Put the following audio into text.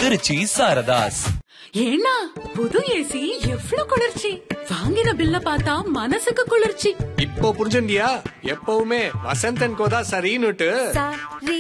திருச்சி சாரதாஸ். ஏன்னா புது ஏசி எவ்வளவு குளிர்ச்சி! வாங்கின பில்ல பார்த்தா மனசுக்கு குளிர்ச்சி. இப்போ புரிஞ்சுண்டியா? எப்பவுமே வசந்தன் கோதா சரின்னுட்டு.